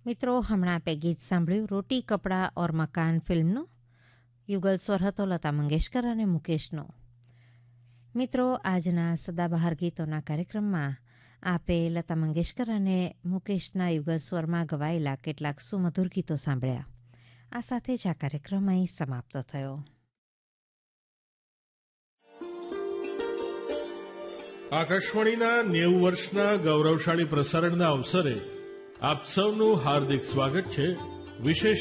મિત્રો, હમણાં આપે ગીત સાંભળ્યું રોટી કપડા ઓર મકાન ફિલ્મનું. યુગલ સ્વર હતો લતા મંગેશકર અને મુકેશનો. મિત્રો, આજના સદાબહાર ગીતોના કાર્યક્રમમાં આપે લતા મંગેશકર અને મુકેશના યુગલ સ્વરમાં ગવાયેલા કેટલાક સુમધુર ગીતો સાંભળ્યા. આ સાથે જ આ કાર્યક્રમ અહીં સમાપ્ત થયો. આકાશવાણીના 90 વર્ષના ગૌરવશાળી પ્રસારણના અવસરે આપ સૌનું હાર્દિક સ્વાગત છે. વિશેષ